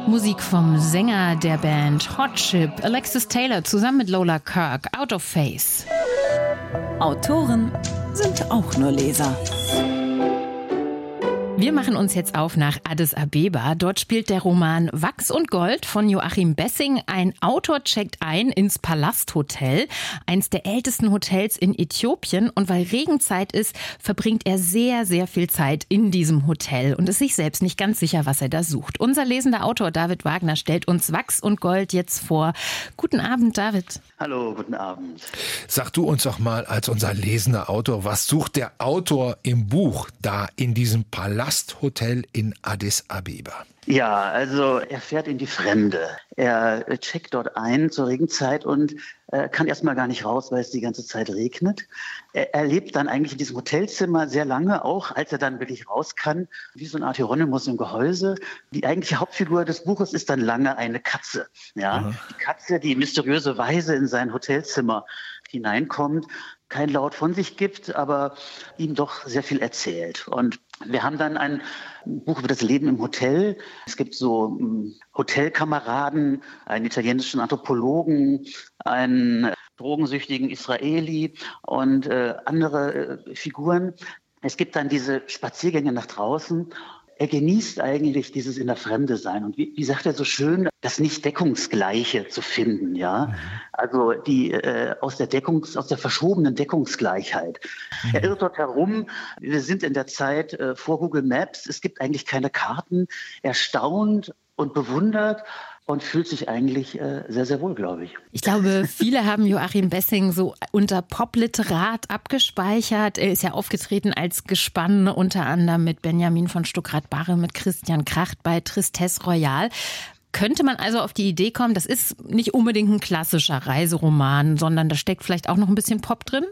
Musik vom Sänger der Band Hot Chip, Alexis Taylor, zusammen mit Lola Kirk, Out of Phase. Autoren sind auch nur Leser. Wir machen uns jetzt auf nach Addis Abeba. Dort spielt der Roman Wachs und Gold von Joachim Bessing. Ein Autor checkt ein ins Palasthotel, eins der ältesten Hotels in Äthiopien. Und weil Regenzeit ist, verbringt er sehr, sehr viel Zeit in diesem Hotel und ist sich selbst nicht ganz sicher, was er da sucht. Unser lesender Autor David Wagner stellt uns Wachs und Gold jetzt vor. Guten Abend, David. Hallo, guten Abend. Sag du uns doch mal als unser lesender Autor, was sucht der Autor im Buch da in diesem Palasthotel in Addis Abeba? Ja, also er fährt in die Fremde. Er checkt dort ein zur Regenzeit und kann erstmal gar nicht raus, weil es die ganze Zeit regnet. Er lebt dann eigentlich in diesem Hotelzimmer sehr lange, auch als er dann wirklich raus kann, wie so eine Art Hieronymus im Gehäuse. Die eigentliche Hauptfigur des Buches ist dann lange eine Katze. Ja? Die Katze, die mysteriöserweise in sein Hotelzimmer hineinkommt, kein Laut von sich gibt, aber ihm doch sehr viel erzählt. Und wir haben dann ein Buch über das Leben im Hotel. Es gibt so Hotelkameraden, einen italienischen Anthropologen, einen drogensüchtigen Israeli und andere Figuren. Es gibt dann diese Spaziergänge nach draußen. Er genießt eigentlich dieses in der Fremde sein und wie sagt er so schön, das nicht Deckungsgleiche zu finden, ja. Also die aus der verschobenen Deckungsgleichheit. Er irrt dort herum. Wir sind in der Zeit vor Google Maps. Es gibt eigentlich keine Karten. Er staunt und bewundert und fühlt sich eigentlich sehr, sehr wohl, glaube ich. Ich glaube, viele haben Joachim Bessing so unter Popliterat abgespeichert. Er ist ja aufgetreten als Gespann, unter anderem mit Benjamin von Stuckrad-Barre, mit Christian Kracht bei Tristesse Royale. Könnte man also auf die Idee kommen, das ist nicht unbedingt ein klassischer Reiseroman, sondern da steckt vielleicht auch noch ein bisschen Pop drin?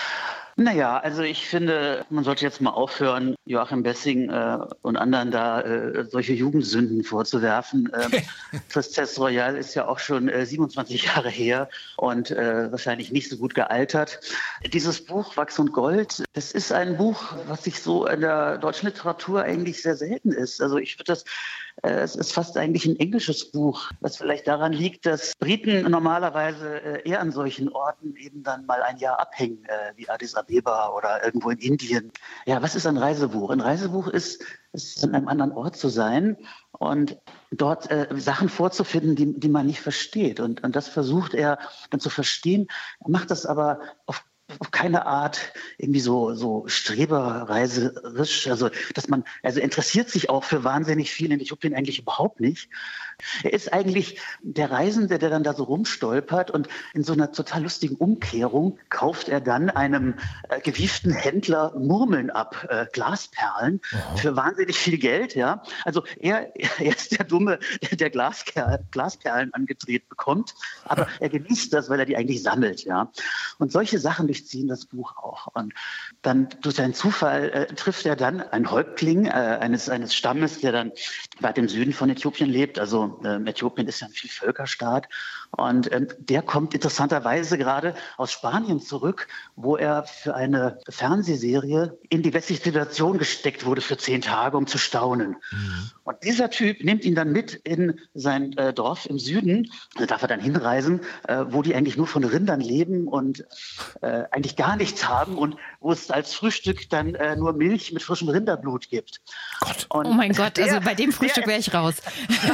Naja, also ich finde, man sollte jetzt mal aufhören, Joachim Bessing und anderen da solche Jugendsünden vorzuwerfen. Tristesse Royale ist ja auch schon 27 Jahre her und wahrscheinlich nicht so gut gealtert. Dieses Buch Wachs und Gold, das ist ein Buch, was sich so in der deutschen Literatur eigentlich sehr selten ist. Also ich würde es ist fast eigentlich ein englisches Buch, was vielleicht daran liegt, dass Briten normalerweise eher an solchen Orten eben dann mal ein Jahr abhängen, wie Addis Abeba oder irgendwo in Indien. Ja, was ist ein Reisebuch? Ein Reisebuch ist an einem anderen Ort zu sein und dort Sachen vorzufinden, die man nicht versteht. Und das versucht er dann zu verstehen. Er macht das aber auf keine Art irgendwie so streberreiserisch, also interessiert sich auch für wahnsinnig viel in Äthiopien eigentlich überhaupt nicht. Er ist eigentlich der Reisende, der dann da so rumstolpert und in so einer total lustigen Umkehrung kauft er dann einem gewieften Händler Murmeln ab, Glasperlen, für wahnsinnig viel Geld, ja. Also er ist der Dumme, der Glasperlen angedreht bekommt, aber er genießt das, weil er die eigentlich sammelt, ja. Und solche Sachen durchziehen das Buch auch. Und dann durch einen Zufall trifft er dann einen Häuptling eines Stammes, der dann weit im Süden von Äthiopien lebt. Also Äthiopien ist ja ein Vielvölkerstaat. Und der kommt interessanterweise gerade aus Spanien zurück, wo er für eine Fernsehserie in die westliche Situation gesteckt wurde für 10 Tage, um zu staunen. Und dieser Typ nimmt ihn dann mit in sein Dorf im Süden. Da darf er dann hinreisen, wo die eigentlich nur von Rindern leben und eigentlich gar nichts haben und wo es als Frühstück dann nur Milch mit frischem Rinderblut gibt. Und oh mein Gott, also bei dem Frühstück wäre ich raus.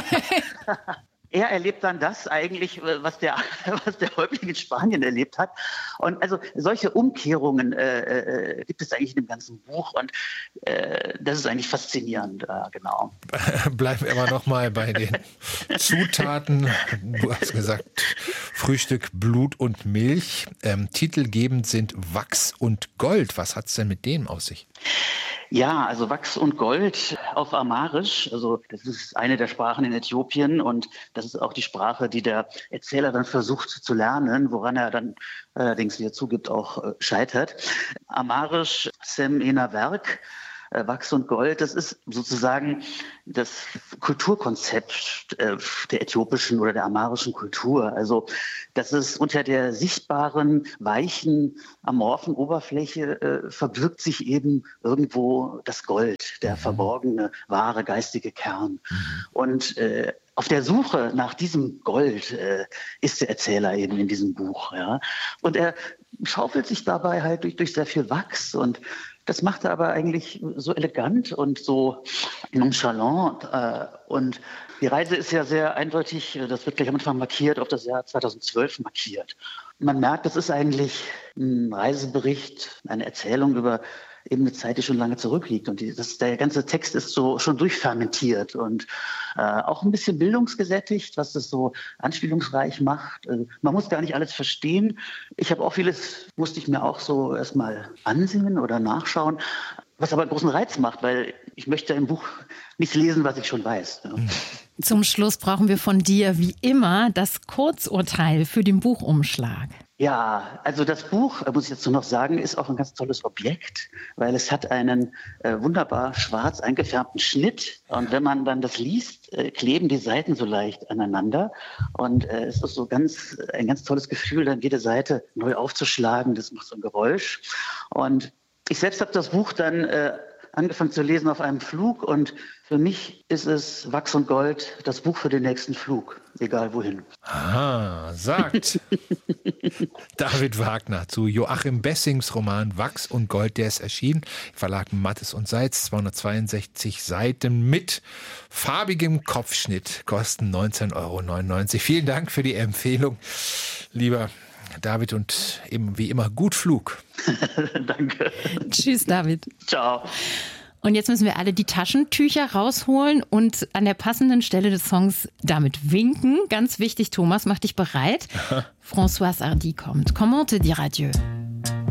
Er erlebt dann das eigentlich, was der Häuptling in Spanien erlebt hat. Und also solche Umkehrungen gibt es eigentlich in dem ganzen Buch. Und das ist eigentlich faszinierend, genau. Bleiben wir aber noch mal bei den Zutaten. Du hast gesagt, Frühstück, Blut und Milch. Titelgebend sind Wachs und Gold. Was hat es denn mit denen aus sich? Ja, also Wachs und Gold auf Amharisch, also das ist eine der Sprachen in Äthiopien und das ist auch die Sprache, die der Erzähler dann versucht zu lernen, woran er dann allerdings, wie er zugibt, auch scheitert. Amharisch, Sem Ena Werk, Wachs und Gold, das ist sozusagen das Kulturkonzept der äthiopischen oder der amharischen Kultur. Also, dass es unter der sichtbaren, weichen, amorphen Oberfläche verbirgt sich eben irgendwo das Gold, der verborgene, wahre, geistige Kern. Und auf der Suche nach diesem Gold ist der Erzähler eben in diesem Buch. Ja? Und er schaufelt sich dabei halt durch sehr viel Wachs und das macht er aber eigentlich so elegant und so nonchalant. Und die Reise ist ja sehr eindeutig, das wird gleich am Anfang markiert, auf das Jahr 2012 markiert. Man merkt, das ist eigentlich ein Reisebericht, eine Erzählung über eben eine Zeit, die schon lange zurückliegt. Und der ganze Text ist so schon durchfermentiert und auch ein bisschen bildungsgesättigt, was das so anspielungsreich macht. Man muss gar nicht alles verstehen. Ich habe auch musste ich mir auch so erstmal ansehen oder nachschauen, was aber einen großen Reiz macht, weil ich möchte im Buch nichts lesen, was ich schon weiß. Ja. Zum Schluss brauchen wir von dir wie immer das Kurzurteil für den Buchumschlag. Ja, also das Buch, muss ich dazu noch sagen, ist auch ein ganz tolles Objekt, weil es hat einen wunderbar schwarz eingefärbten Schnitt. Und wenn man dann das liest, kleben die Seiten so leicht aneinander. Und es ist so ein ganz tolles Gefühl, dann jede Seite neu aufzuschlagen. Das macht so ein Geräusch. Und ich selbst habe das Buch dann angefangen zu lesen auf einem Flug und für mich ist es Wachs und Gold, das Buch für den nächsten Flug, egal wohin. Aha, sagt David Wagner zu Joachim Bessings Roman Wachs und Gold, der ist erschienen. Verlag Mattes und Seitz, 262 Seiten mit farbigem Kopfschnitt, kosten 19,99 €. Vielen Dank für die Empfehlung, lieber David, und eben wie immer gut Flug. Danke. Tschüss, David. Ciao. Und jetzt müssen wir alle die Taschentücher rausholen und an der passenden Stelle des Songs damit winken. Ganz wichtig, Thomas, mach dich bereit. Françoise Hardy kommt. Comment te dire adieu?